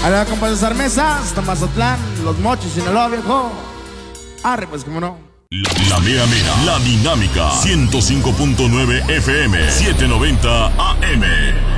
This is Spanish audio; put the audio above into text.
A la compa de Sarmesa, hasta Mazatlán, Los Mochis, Sinaloa, viejo. Arre, pues, cómo no. La mera mera, la dinámica, 105.9 FM, 790 AM.